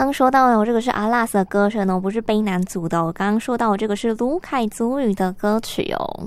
刚刚说到的这个是阿拉斯的歌声哦，不是卑南族的哦。刚刚说到的这个是卢凯族语的歌曲哦。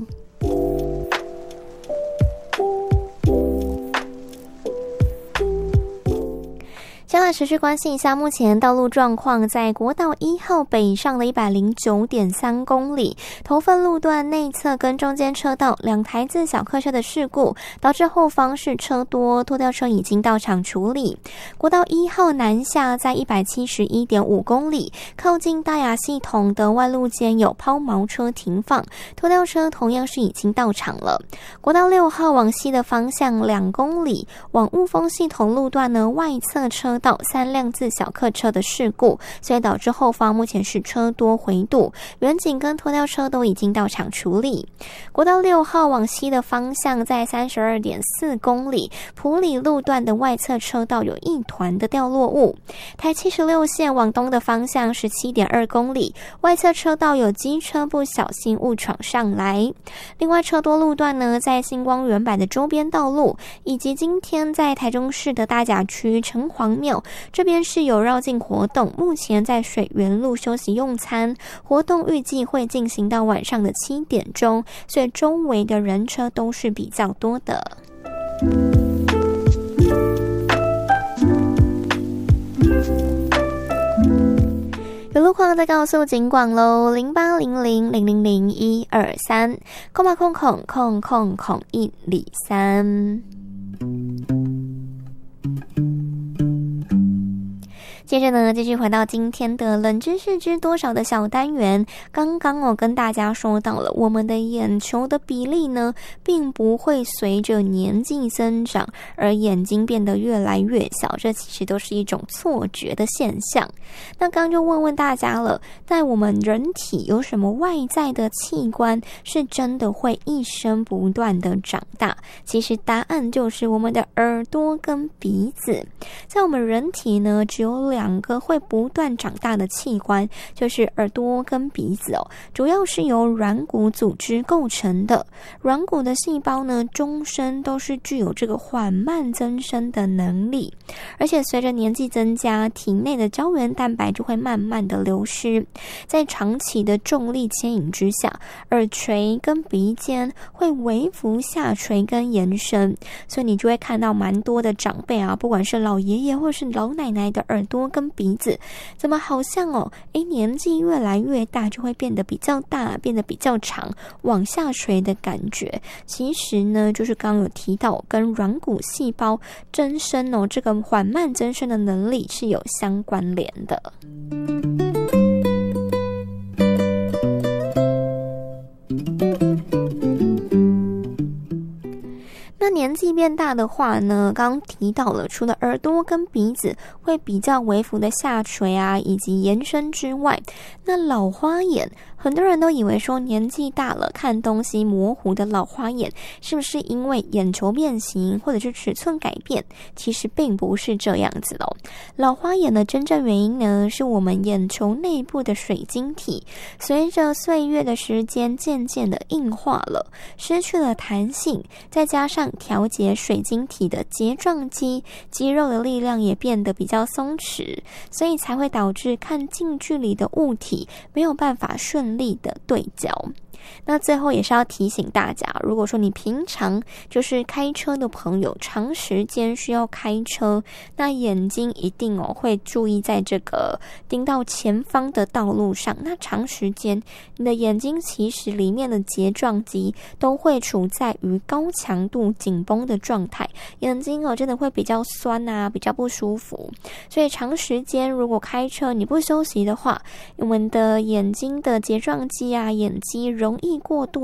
先来持续关心一下目前道路状况，在国道1号北上的 109.3 公里，头份路段内侧跟中间车道2台自小客车的事故，导致后方是车多，拖吊车已经到场处理。国道1号南下在 171.5 公里，靠近大雅系统的外路间有抛锚车停放，拖吊车同样是已经到场了。国道6号往西的方向2公里，往雾峰系统路段呢外侧车道3辆自小客车的事故，所以导致后方目前是车多回堵，远景跟拖吊车都已经到场处理。国道6号往西的方向在 32.4 公里，埔里路段的外侧车道有一团的掉落物。台76线往东的方向 17.2 公里，外侧车道有机车不小心误闯上来。另外车多路段呢，在星光原版的周边道路，以及今天在台中市的大甲区城隍庙这边是有绕境活动，目前在水源路休息用餐，活动预计会进行到晚上的7点钟，所以周围的人车都是比较多的。有路况再告诉警广咯，0800000123，空吧空空空空空103。接着呢，继续回到今天的冷知识知多少的小单元。刚刚我跟大家说到了，我们的眼球的比例呢，并不会随着年纪增长而眼睛变得越来越小，这其实都是一种错觉的现象。那刚刚就问问大家了，在我们人体有什么外在的器官是真的会一生不断的长大？其实答案就是我们的耳朵跟鼻子。在我们人体呢，只有2个会不断长大的器官，就是耳朵跟鼻子哦，主要是由软骨组织构成的。软骨的细胞呢，终身都是具有这个缓慢增生的能力，而且随着年纪增加，体内的胶原蛋白就会慢慢的流失。在长期的重力牵引之下，耳垂跟鼻尖会微幅下垂跟延伸，所以你就会看到蛮多的长辈啊，不管是老爷爷或是老奶奶的耳朵跟鼻子怎么好像年纪越来越大就会变得比较大，变得比较长，往下垂的感觉。其实呢，就是刚刚有提到跟软骨细胞增生这个缓慢增生的能力是有相关联的。那年纪变大的话呢，刚刚提到了，除了耳朵跟鼻子会比较微幅的下垂啊，以及延伸之外，那老花眼，很多人都以为说年纪大了看东西模糊的老花眼是不是因为眼球变形或者是尺寸改变？其实并不是这样子的。老花眼的真正原因呢，是我们眼球内部的水晶体随着岁月的时间渐渐的硬化了，失去了弹性，再加上调节水晶体的睫状肌肌肉的力量也变得比较松弛，所以才会导致看近距离的物体没有办法顺利的对焦。那最后也是要提醒大家，如果说你平常就是开车的朋友，长时间需要开车，那眼睛一定会注意在这个盯到前方的道路上。那长时间你的眼睛其实里面的睫状肌都会处在于高强度紧绷的状态，眼睛真的会比较酸啊，比较不舒服。所以长时间如果开车你不休息的话，我们的眼睛的睫状肌啊，眼肌容易过度